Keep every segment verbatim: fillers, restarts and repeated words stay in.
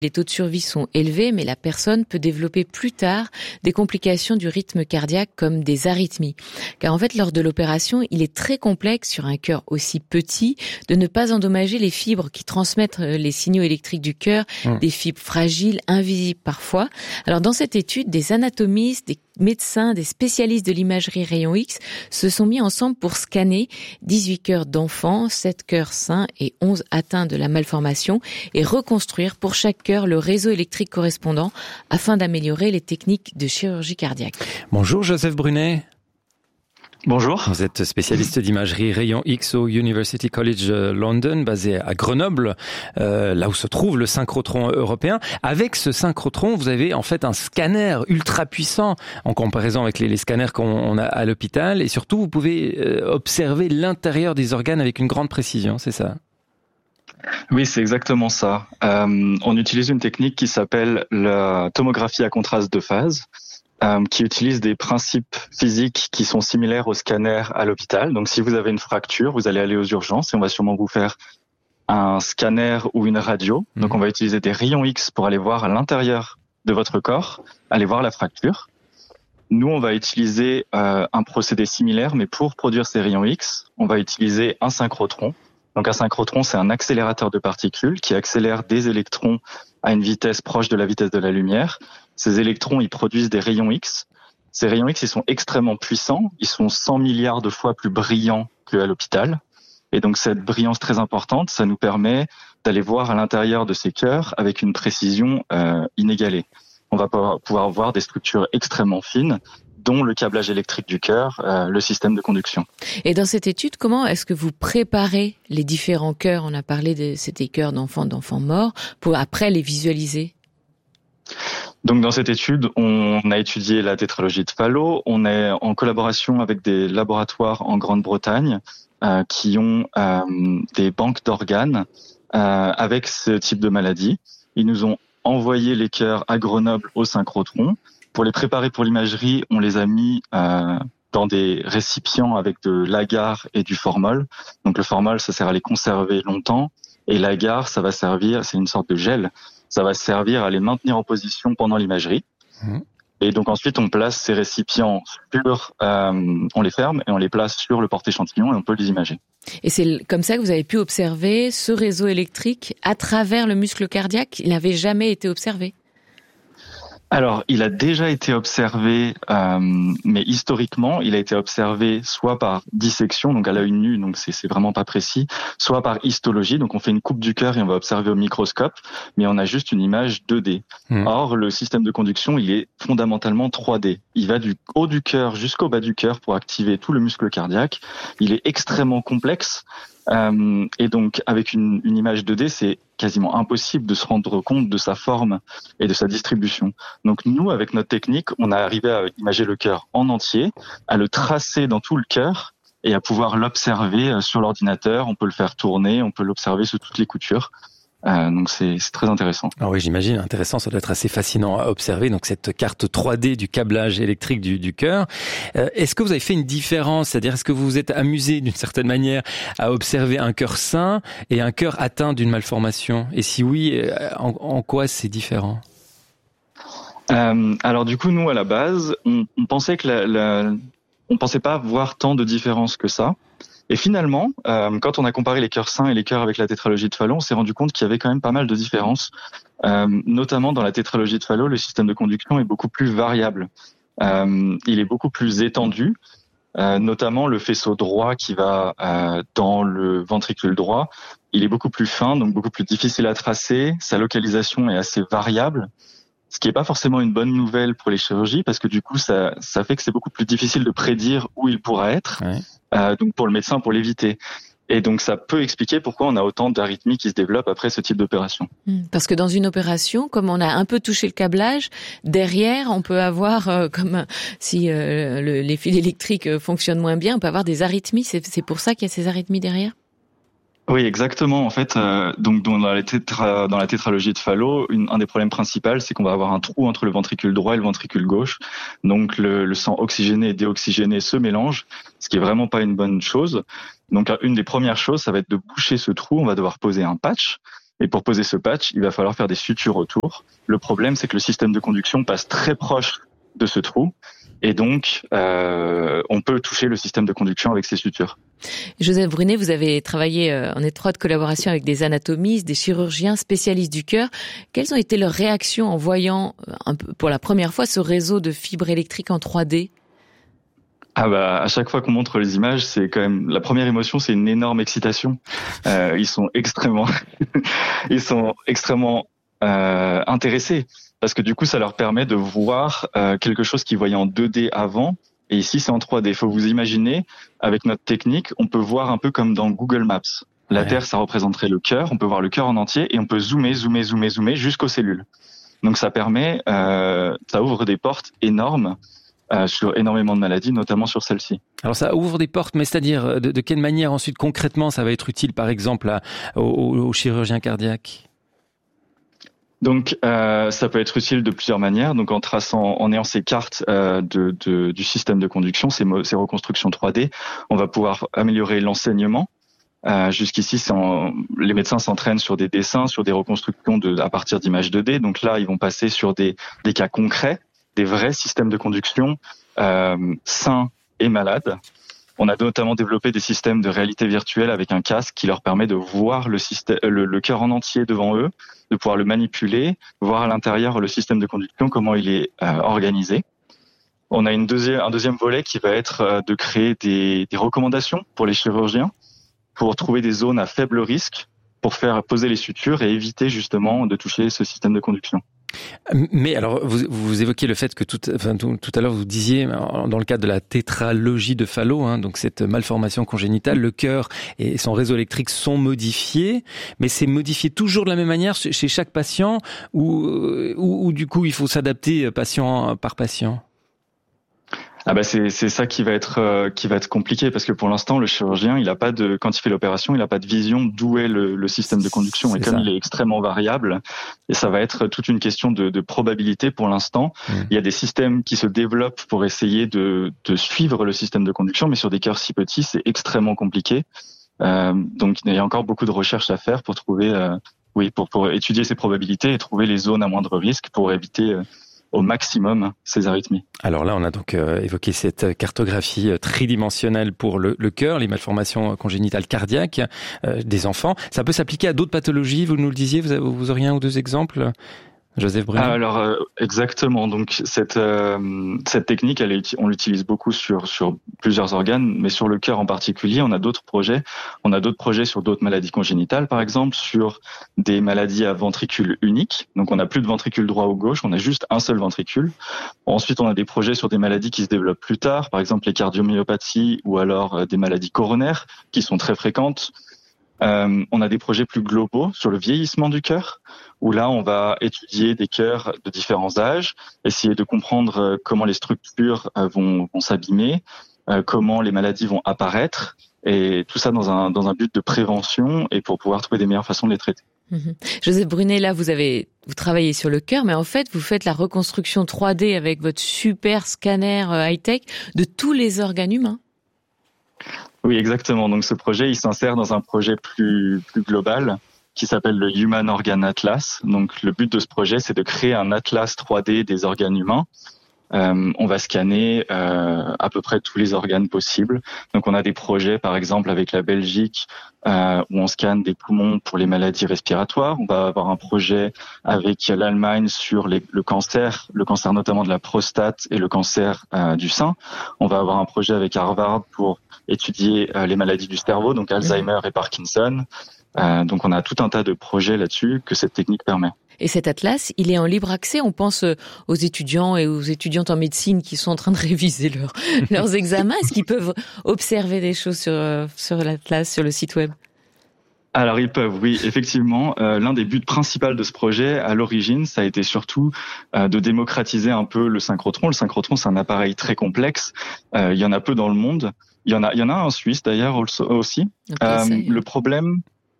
Les taux de survie sont élevés, mais la personne peut développer plus tard des complications du rythme cardiaque comme des arythmies. Car en fait, lors de l'opération, il est très complexe sur un cœur aussi petit de ne pas endommager les fibres qui transmettent les signaux électriques du cœur, mmh. des fibres fragiles, invisibles parfois. Alors dans cette étude, des anatomistes, des médecins, des spécialistes de l'imagerie rayon X se sont mis ensemble pour scanner dix-huit cœurs d'enfants, sept cœurs sains et onze atteints de la malformation et reconstruire pour chaque cœur le réseau électrique correspondant afin d'améliorer les techniques de chirurgie cardiaque. Bonjour Joseph Brunet. Bonjour. Vous êtes spécialiste d'imagerie rayon X au University College London, basé à Grenoble, euh, là où se trouve le synchrotron européen. Avec ce synchrotron, vous avez en fait un scanner ultra puissant en comparaison avec les, les scanners qu'on a à l'hôpital. Et surtout, vous pouvez euh, observer l'intérieur des organes avec une grande précision, c'est ça ? Oui, c'est exactement ça. Euh, on utilise une technique qui s'appelle la tomographie à contraste de phase. Euh, qui utilise des principes physiques qui sont similaires au scanner à l'hôpital. Donc, si vous avez une fracture, vous allez aller aux urgences et on va sûrement vous faire un scanner ou une radio. Mmh. Donc, on va utiliser des rayons X pour aller voir à l'intérieur de votre corps, aller voir la fracture. Nous, on va utiliser euh, un procédé similaire, mais pour produire ces rayons X, on va utiliser un synchrotron. Donc, un synchrotron, c'est un accélérateur de particules qui accélère des électrons à une vitesse proche de la vitesse de la lumière. Ces électrons, ils produisent des rayons X. Ces rayons X, ils sont extrêmement puissants. Ils sont cent milliards de fois plus brillants qu'à l'hôpital. Et donc, cette brillance très importante, ça nous permet d'aller voir à l'intérieur de ces cœurs avec une précision euh, inégalée. On va pouvoir voir des structures extrêmement fines, dont le câblage électrique du cœur, euh, le système de conduction. Et dans cette étude, comment est-ce que vous préparez les différents cœurs ? On a parlé de c'était cœurs d'enfants, d'enfants morts, pour après les visualiser. Donc dans cette étude, on a étudié la tétralogie de Fallot. On est en collaboration avec des laboratoires en Grande-Bretagne euh, qui ont euh, des banques d'organes euh, avec ce type de maladie. Ils nous ont envoyé les cœurs à Grenoble au synchrotron. Pour les préparer pour l'imagerie, on les a mis euh, dans des récipients avec de l'agar et du formol. Donc le formol, ça sert à les conserver longtemps. Et l'agar, ça va servir, c'est une sorte de gel, ça va servir à les maintenir en position pendant l'imagerie. Mmh. Et donc ensuite, on place ces récipients sur, euh, on les ferme et on les place sur le porte-échantillon et on peut les imager. Et c'est comme ça que vous avez pu observer ce réseau électrique à travers le muscle cardiaque. Il n'avait jamais été observé. Alors, il a déjà été observé, euh, mais historiquement, il a été observé soit par dissection, donc à l'œil nu, donc c'est, c'est vraiment pas précis, soit par histologie, donc on fait une coupe du cœur et on va observer au microscope, mais on a juste une image deux D. Mmh. Or, le système de conduction, il est fondamentalement trois D. Il va du haut du cœur jusqu'au bas du cœur pour activer tout le muscle cardiaque. Il est extrêmement complexe. Euh, et donc, avec une, une image deux D, c'est quasiment impossible de se rendre compte de sa forme et de sa distribution. Donc, nous, avec notre technique, on a arrivé à imager le cœur en entier, à le tracer dans tout le cœur et à pouvoir l'observer sur l'ordinateur. On peut le faire tourner, on peut l'observer sous toutes les coutures. Euh, donc c'est, c'est très intéressant. Ah oui, j'imagine, intéressant, ça doit être assez fascinant à observer. Donc cette carte trois D du câblage électrique du, du cœur. Euh, est-ce que vous avez fait une différence, c'est-à-dire est-ce que vous vous êtes amusé d'une certaine manière à observer un cœur sain et un cœur atteint d'une malformation ? Et si oui, en, en quoi c'est différent ? euh, Alors du coup, nous à la base, on, on pensait que la, la, on pensait pas voir tant de différences que ça. Et finalement, euh, quand on a comparé les cœurs sains et les cœurs avec la tétralogie de Fallot, on s'est rendu compte qu'il y avait quand même pas mal de différences. Euh, notamment dans la tétralogie de Fallot, le système de conduction est beaucoup plus variable. Euh, il est beaucoup plus étendu, euh, notamment le faisceau droit qui va euh, dans le ventricule droit. Il est beaucoup plus fin, donc beaucoup plus difficile à tracer. Sa localisation est assez variable. Ce qui n'est pas forcément une bonne nouvelle pour les chirurgies, parce que du coup, ça, ça fait que c'est beaucoup plus difficile de prédire où il pourra être, ouais. euh, donc pour le médecin, pour l'éviter. Et donc, ça peut expliquer pourquoi on a autant d'arythmies qui se développent après ce type d'opération. Parce que dans une opération, comme on a un peu touché le câblage, derrière, on peut avoir, euh, comme si euh, le, les fils électriques fonctionnent moins bien, on peut avoir des arythmies. C'est, c'est pour ça qu'il y a ces arythmies derrière ? Oui, exactement. En fait, euh, donc dans la, tétra, dans la tétralogie de Fallot, une, un des problèmes principaux, c'est qu'on va avoir un trou entre le ventricule droit et le ventricule gauche. Donc le, le sang oxygéné et déoxygéné se mélangent, ce qui est vraiment pas une bonne chose. Donc une des premières choses, ça va être de boucher ce trou. On va devoir poser un patch. Et pour poser ce patch, il va falloir faire des sutures autour. Le problème, c'est que le système de conduction passe très proche de ce trou. Et donc, euh, on peut toucher le système de conduction avec ces sutures. Joseph Brunet, vous avez travaillé en étroite collaboration avec des anatomistes, des chirurgiens spécialistes du cœur. Quelles ont été leurs réactions en voyant un peu, pour la première fois ce réseau de fibres électriques en trois D ? Ah bah à chaque fois qu'on montre les images, c'est quand même la première émotion, c'est une énorme excitation. Euh, ils sont extrêmement, ils sont extrêmement euh, intéressés parce que du coup ça leur permet de voir euh, quelque chose qu'ils voyaient en deux D avant. Et ici, c'est en trois D. Il faut vous imaginer, avec notre technique, on peut voir un peu comme dans Google Maps. La ouais. Terre, ça représenterait le cœur. On peut voir le cœur en entier et on peut zoomer, zoomer, zoomer, zoomer jusqu'aux cellules. Donc, ça permet, euh, ça ouvre des portes énormes euh, sur énormément de maladies, notamment sur celle-ci. Alors, ça ouvre des portes, mais c'est-à-dire de, de quelle manière ensuite concrètement ça va être utile, par exemple, à, aux, aux chirurgiens cardiaques ? Donc, euh, ça peut être utile de plusieurs manières. Donc, en traçant, en ayant ces cartes euh, de, de, du système de conduction, ces, ces reconstructions trois D, on va pouvoir améliorer l'enseignement. Euh, jusqu'ici, c'est en, les médecins s'entraînent sur des dessins, sur des reconstructions de, à partir d'images deux D. Donc là, ils vont passer sur des, des cas concrets, des vrais systèmes de conduction euh, sains et malades. On a notamment développé des systèmes de réalité virtuelle avec un casque qui leur permet de voir le, système, le, le cœur en entier devant eux, de pouvoir le manipuler, voir à l'intérieur le système de conduction, comment il est euh, organisé. On a une deuxième, un deuxième volet qui va être euh, de créer des, des recommandations pour les chirurgiens, pour trouver des zones à faible risque, pour faire poser les sutures et éviter justement de toucher ce système de conduction. Mais alors, vous, vous évoquiez le fait que tout, enfin, tout, tout à l'heure vous disiez, dans le cadre de la tétralogie de Fallot, hein, donc cette malformation congénitale, le cœur et son réseau électrique sont modifiés, mais c'est modifié toujours de la même manière chez chaque patient, ou, ou, ou du coup il faut s'adapter patient par patient ? Ah bah c'est c'est ça qui va être euh, qui va être compliqué parce que pour l'instant le chirurgien il a pas de quand il fait l'opération il a pas de vision d'où est le, le système de conduction c'est et comme ça. Il est extrêmement variable et ça va être toute une question de, de probabilité pour l'instant. Mmh. Il y a des systèmes qui se développent pour essayer de de suivre le système de conduction mais sur des cœurs si petits c'est extrêmement compliqué. Euh, donc il y a encore beaucoup de recherches à faire pour trouver euh, oui pour pour étudier ces probabilités et trouver les zones à moindre risque pour éviter euh, au maximum ces arythmies. Alors là, on a donc euh, évoqué cette cartographie euh, tridimensionnelle pour le, le cœur, les malformations congénitales cardiaques euh, des enfants. Ça peut s'appliquer à d'autres pathologies, vous nous le disiez, vous, vous auriez un ou deux exemples ? Joseph Brunet. Alors euh, exactement. Donc cette euh, cette technique, elle est, on l'utilise beaucoup sur sur plusieurs organes, mais sur le cœur en particulier, on a d'autres projets. On a d'autres projets sur d'autres maladies congénitales, par exemple sur des maladies à ventricule unique. Donc on n'a plus de ventricule droit ou gauche, on a juste un seul ventricule. Ensuite, on a des projets sur des maladies qui se développent plus tard, par exemple les cardiomyopathies ou alors euh, des maladies coronaires qui sont très fréquentes. Euh, on a des projets plus globaux sur le vieillissement du cœur, où là, on va étudier des cœurs de différents âges, essayer de comprendre comment les structures vont, vont s'abîmer, euh, comment les maladies vont apparaître, et tout ça dans un, dans un but de prévention et pour pouvoir trouver des meilleures façons de les traiter. Mmh. Joseph Brunet, là, vous avez vous travaillez sur le cœur, mais en fait, vous faites la reconstruction trois D avec votre super scanner high-tech de tous les organes humains. Oui, exactement. Donc ce projet, il s'insère dans un projet plus plus global qui s'appelle le Human Organ Atlas. Donc le but de ce projet, c'est de créer un atlas trois D des organes humains. Euh, on va scanner euh, à peu près tous les organes possibles. Donc on a des projets, par exemple, avec la Belgique, euh, où on scanne des poumons pour les maladies respiratoires. On va avoir un projet avec l'Allemagne sur les, le cancer, le cancer notamment de la prostate et le cancer euh, du sein. On va avoir un projet avec Harvard pour étudier euh, les maladies du cerveau, donc Alzheimer et Parkinson. Euh, donc on a tout un tas de projets là-dessus que cette technique permet. Et cet atlas, il est en libre accès. On pense aux étudiants et aux étudiantes en médecine qui sont en train de réviser leur, leurs examens. Est-ce qu'ils peuvent observer des choses sur, sur l'atlas, sur le site web ? Alors ils peuvent, oui, effectivement. Euh, l'un des buts principaux de ce projet, à l'origine, ça a été surtout euh, de démocratiser un peu le synchrotron. Le synchrotron, c'est un appareil très complexe. Euh, il y en a peu dans le monde. Il y en a, il y en a un en Suisse d'ailleurs aussi. Okay, euh, le problème,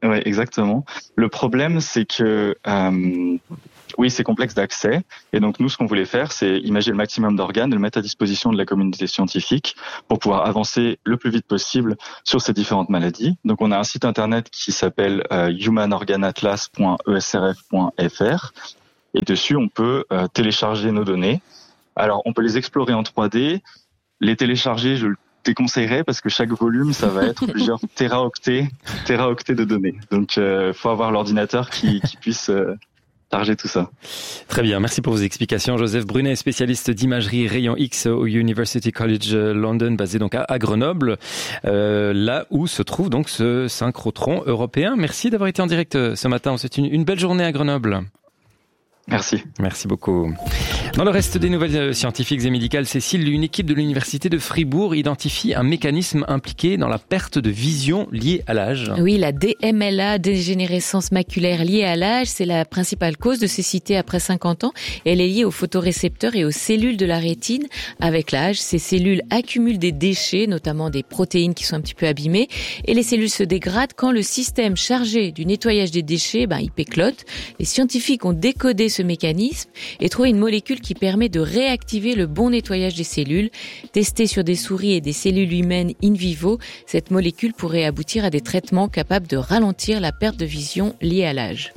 Ouais, exactement. Le problème, c'est que euh, oui, c'est complexe d'accès. Et donc nous, ce qu'on voulait faire, c'est imager le maximum d'organes et le mettre à disposition de la communauté scientifique pour pouvoir avancer le plus vite possible sur ces différentes maladies. Donc on a un site internet qui s'appelle euh, human organ atlas point e s r f point f r et dessus on peut euh, télécharger nos données. Alors on peut les explorer en trois D, les télécharger, je le déconseillerais parce que chaque volume, ça va être plusieurs téraoctets, téraoctets de données. Donc, euh, faut avoir l'ordinateur qui, qui puisse euh, charger tout ça. Très bien, merci pour vos explications. Joseph Brunet, spécialiste d'imagerie rayon X au University College London, basé donc à, à Grenoble, euh, là où se trouve donc ce synchrotron européen. Merci d'avoir été en direct ce matin. C'est une, une belle journée à Grenoble. Merci. Merci beaucoup. Dans le reste des nouvelles scientifiques et médicales, Cécile, une équipe de l'université de Fribourg identifie un mécanisme impliqué dans la perte de vision liée à l'âge. Oui, la D M L A, dégénérescence maculaire liée à l'âge, c'est la principale cause de cécité après cinquante ans. Elle est liée aux photorécepteurs et aux cellules de la rétine. Avec l'âge, ces cellules accumulent des déchets, notamment des protéines qui sont un petit peu abîmées, et les cellules se dégradent quand le système chargé du nettoyage des déchets, ben, il péclote. Les scientifiques ont décodé ce mécanisme et trouvé une molécule qui permet de réactiver le bon nettoyage des cellules. Testée sur des souris et des cellules humaines in vivo, cette molécule pourrait aboutir à des traitements capables de ralentir la perte de vision liée à l'âge.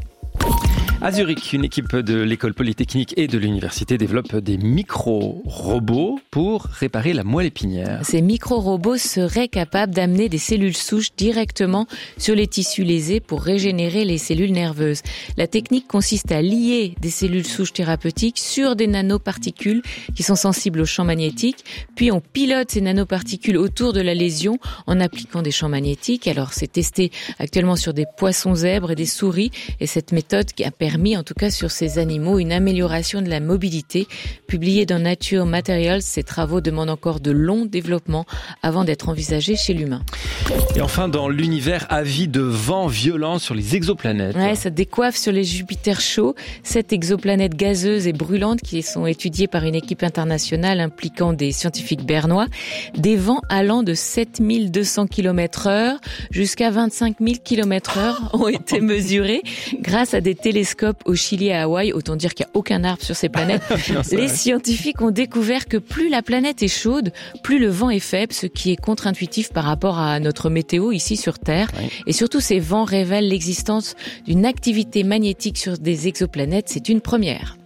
À Zurich, une équipe de l'école polytechnique et de l'université développe des micro-robots pour réparer la moelle épinière. Ces micro-robots seraient capables d'amener des cellules souches directement sur les tissus lésés pour régénérer les cellules nerveuses. La technique consiste à lier des cellules souches thérapeutiques sur des nanoparticules qui sont sensibles aux champs magnétiques, puis on pilote ces nanoparticules autour de la lésion en appliquant des champs magnétiques. Alors c'est testé actuellement sur des poissons zèbres et des souris, et cette méthode qui a permis permis, en tout cas sur ces animaux, une amélioration de la mobilité. Publié dans Nature Materials, ces travaux demandent encore de longs développements avant d'être envisagés chez l'humain. Et enfin, dans l'univers, avis de vent violent sur les exoplanètes. Ouais, ça décoiffe sur les Jupiters chauds, sept exoplanètes gazeuses et brûlantes qui sont étudiées par une équipe internationale impliquant des scientifiques bernois. Des vents allant de sept mille deux cents kilomètres heure jusqu'à vingt-cinq mille kilomètres heure ont été mesurés grâce à des télescopes au Chili et à Hawaï. Autant dire qu'il n'y a aucun arbre sur ces planètes. Non, les vrai. Scientifiques ont découvert que plus la planète est chaude, plus le vent est faible, ce qui est contre-intuitif par rapport à notre météo ici sur Terre. Oui. Et surtout, ces vents révèlent l'existence d'une activité magnétique sur des exoplanètes. C'est une première.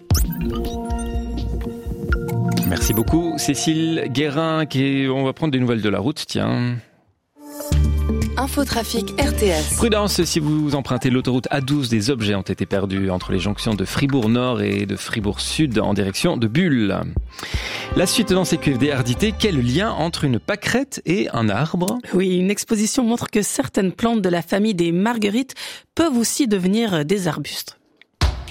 Merci beaucoup, Cécile Guérin. Qui... On va prendre des nouvelles de la route, tiens. Infotrafic R T S. Prudence, si vous empruntez l'autoroute A douze, des objets ont été perdus entre les jonctions de Fribourg-Nord et de Fribourg-Sud en direction de Bulle. La suite dans ces Q F D R D T, quel lien entre une pâquerette et un arbre ? Oui, une exposition montre que certaines plantes de la famille des marguerites peuvent aussi devenir des arbustes.